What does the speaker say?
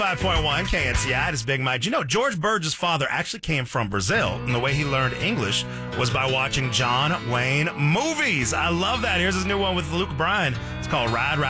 5.1 KNCI, this is Big Mike. You know, George Burge's father actually came from Brazil, and the way he learned English was by watching John Wayne movies. I love that. Here's his new one with Luke Bryan. It's called Ride, Ride.